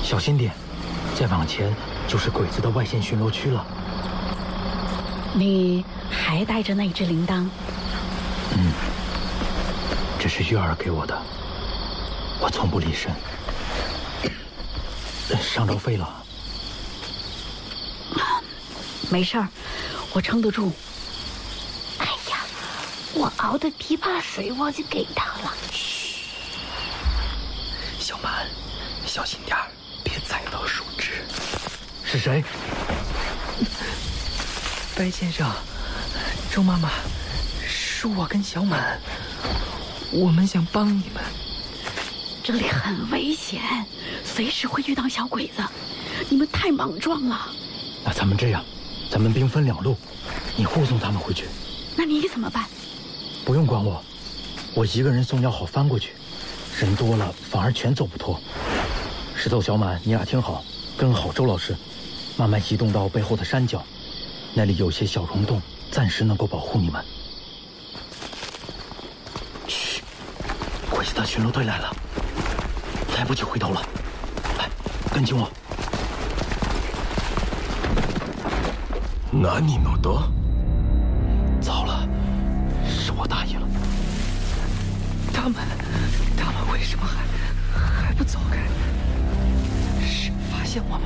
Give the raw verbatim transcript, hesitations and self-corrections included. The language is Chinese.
小心点，再往前就是鬼子的外线巡逻区了。 你还带着那只铃铛？ 嗯，这是月儿给我的，我从不离身。伤着肺了？ 没事儿，我撑得住。 哎呀，我熬的枇杷水我就给他了。 嘘，小满，小心点儿，别踩到树枝。 是谁？ 白先生，周妈妈，是我跟小满，我们想帮你们。 这里很危险，随时会遇到小鬼子，你们太莽撞了。 那咱们这样，咱们兵分两路，你护送他们回去。 那你怎么办？ 不用管我，我一个人送药好翻过去，人多了反而全走不脱。石头、小满，你俩听好，跟好周老师，慢慢移动到背后的山脚，那里有些小溶洞，暂时能够保护你们。嘘，鬼子的巡逻队来了，来不及回头了，来，跟紧我。 何のだ？ 糟了，是我大意了。 他们，他们为什么还还不走开？是发现我们